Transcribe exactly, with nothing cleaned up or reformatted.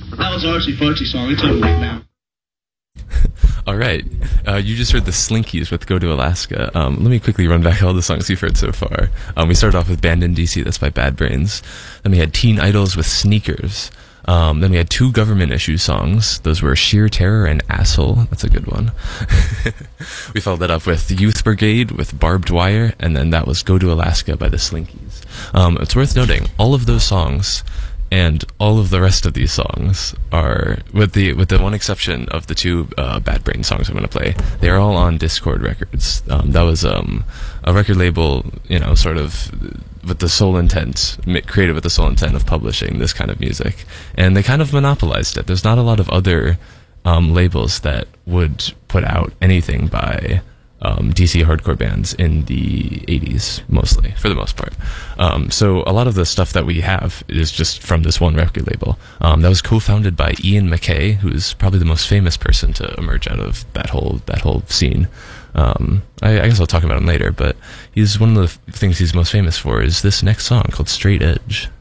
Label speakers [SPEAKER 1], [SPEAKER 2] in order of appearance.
[SPEAKER 1] That was an artsy fartsy song. It's over with now.
[SPEAKER 2] All right. Uh, you just heard the Slinkies with Go to Alaska. Um, let me quickly run back all the songs you've heard so far. Um, we started off with Band in D C, that's by Bad Brains. Then we had Teen Idols with Sneakers. Um, then we had two government issue songs. Those were Sheer Terror and Asshole. That's a good one. We followed that up with Youth Brigade with Barbed Wire, and then that was Go to Alaska by the Slinkies. Um, it's worth noting, all of those songs and all of the rest of these songs are, with the with the one exception of the two uh, Bad Brain songs I'm going to play, they are all on Discord Records. Um, that was um, a record label, you know, sort of with the sole intent, created with the sole intent of publishing this kind of music. And they kind of monopolized it. There's not a lot of other um, labels that would put out anything by Um, D C hardcore bands in the eighties, mostly, for the most part. Um, so a lot of the stuff that we have is just from this one record label. Um, that was co-founded by Ian MacKaye, who's probably the most famous person to emerge out of that whole that whole scene. Um, I, I guess I'll talk about him later, but he's one of the things he's most famous for is this next song called Straight Edge.